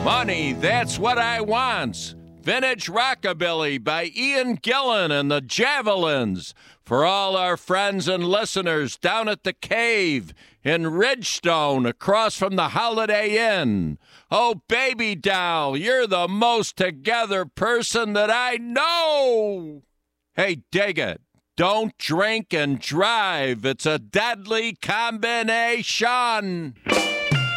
Money, that's what I want. Vintage Rockabilly by Ian Gillan and the Javelins. For all our friends and listeners down at the Cave in Ridgestone across from the Holiday Inn. Oh, baby doll, you're the most together person that I know. Hey, dig it. Don't drink and drive. It's a deadly combination.